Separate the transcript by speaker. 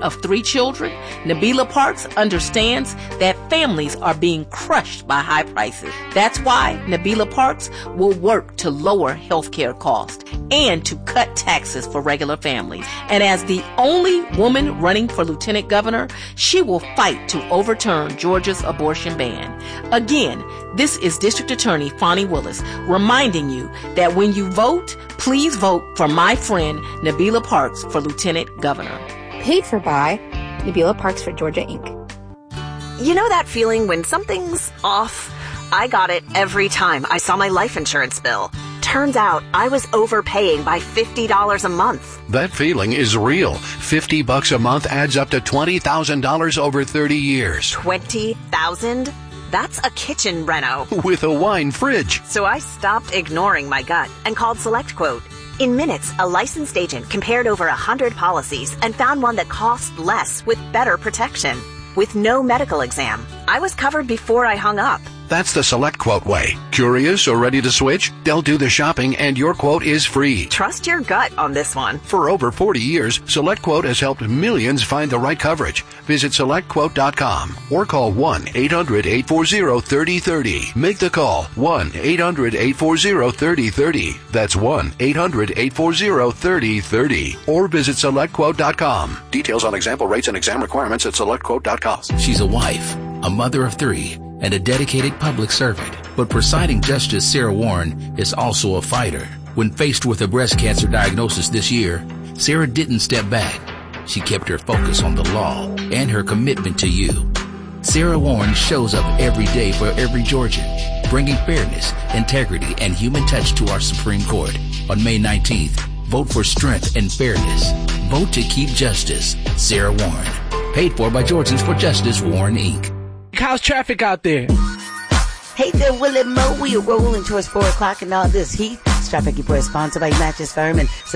Speaker 1: of 3 children, Nabila Parks understands that families are being crushed by high prices. That's why Nabila Parks will work to lower healthcare costs and to cut taxes for regular families. And as the only woman running for lieutenant governor, she will fight to overturn Georgia's abortion ban. Again, this is District Attorney Fani Willis reminding you that when you vote, please vote for my friend Nabila Parks for lieutenant governor.
Speaker 2: Paid for by Nabila Parks for Georgia, Inc.
Speaker 3: You know that feeling when something's off? I got it every time I saw my life insurance bill. Turns out I was overpaying by $50 a month.
Speaker 4: That feeling is real. $50 a month adds up to $20,000 over 30 years.
Speaker 3: $20,000? That's a kitchen reno.
Speaker 4: With a wine fridge.
Speaker 3: So I stopped ignoring my gut and called SelectQuote. In minutes, a licensed agent compared over 100 policies and found one that cost less with better protection. With no medical exam, I was covered before I hung up.
Speaker 4: That's the SelectQuote way. Curious or ready to switch? They'll do the shopping and your quote is free.
Speaker 3: Trust your gut on this one.
Speaker 4: For over 40 years, SelectQuote has helped millions find the right coverage. Visit SelectQuote.com or call 1-800-840-3030. Make the call 1-800-840-3030. That's 1-800-840-3030. Or visit SelectQuote.com. Details on example rates and exam requirements at SelectQuote.com.
Speaker 5: She's a wife, a mother of 3, and a dedicated public servant. But presiding Justice Sarah Warren is also a fighter. When faced with a breast cancer diagnosis this year, Sarah didn't step back. She kept her focus on the law and her commitment to you. Sarah Warren shows up every day for every Georgian, bringing fairness, integrity, and human touch to our Supreme Court. On May 19th, vote for strength and fairness. Vote to keep justice. Sarah Warren. Paid for by Georgians for Justice, Warren, Inc.
Speaker 6: How's traffic out there?
Speaker 7: Hey there, Willie Mo. We are rolling towards 4 o'clock and all this heat. This traffic report is sponsored by Mattress Firm and